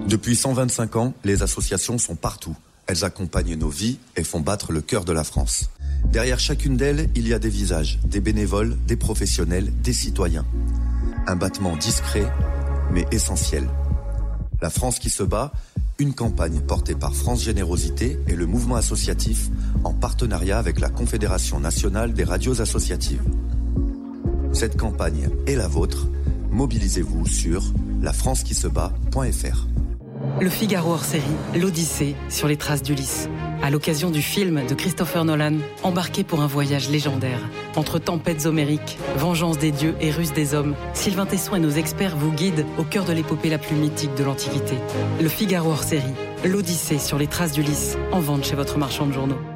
Depuis 125 ans, les associations sont partout. Elles accompagnent nos vies et font battre le cœur de la France. Derrière chacune d'elles, il y a des visages, des bénévoles, des professionnels, des citoyens. Un battement discret, mais essentiel. La France qui se bat, une campagne portée par France Générosité et le mouvement associatif en partenariat avec la Confédération nationale des radios associatives. Cette campagne est la vôtre. Mobilisez-vous sur lafrancequisebat.fr. Le Figaro hors série, l'Odyssée sur les traces d'Ulysse. À l'occasion du film de Christopher Nolan, embarqué pour un voyage légendaire. Entre tempêtes homériques, vengeance des dieux et ruse des hommes, Sylvain Tesson et nos experts vous guident au cœur de l'épopée la plus mythique de l'Antiquité. Le Figaro hors série, l'Odyssée sur les traces d'Ulysse, en vente chez votre marchand de journaux.